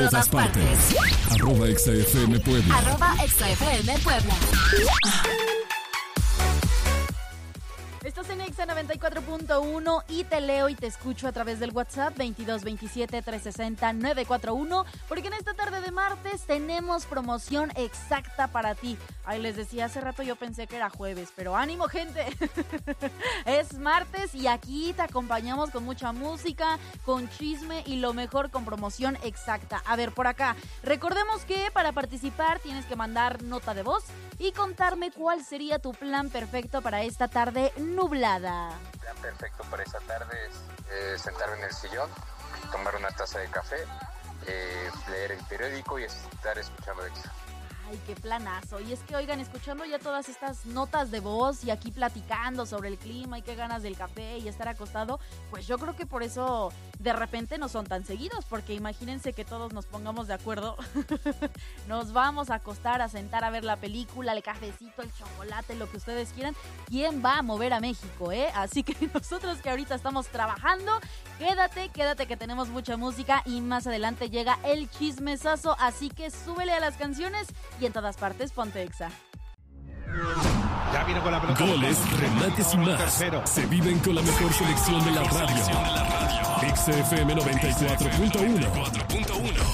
todas partes. @ExaFM Puebla. @ExaFM Puebla. Estás en Exa 94.1 y te leo y te escucho a través del WhatsApp 2227-360-941, porque en esta tarde de martes tenemos promoción exacta para ti. Ay, les decía hace rato, yo pensé que era jueves, pero ánimo, gente. Es martes y aquí te acompañamos con mucha música, con chisme y lo mejor, con promoción exacta. A ver, por acá, recordemos que para participar tienes que mandar nota de voz y contarme cuál sería tu plan perfecto para esta tarde nublada. El plan perfecto para esta tarde es sentarme en el sillón, tomar una taza de café, leer el periódico y estar escuchando Exa. Ay, qué planazo. Y es que, oigan, escuchando ya todas estas notas de voz y aquí platicando sobre el clima y qué ganas del café y estar acostado, pues yo creo que por eso de repente no son tan seguidos, porque imagínense que todos nos pongamos de acuerdo. Nos vamos a acostar, a sentar a ver la película, el cafecito, el chocolate, lo que ustedes quieran. ¿Quién va a mover a México, Así que nosotros que ahorita estamos trabajando, quédate que tenemos mucha música y más adelante llega el chismesazo, así que súbele a las canciones y en todas partes ponte Exa. Ya viene con la pelota. Goles, remates y más. Se viven con la mejor selección de la radio. ExaFM 94.1.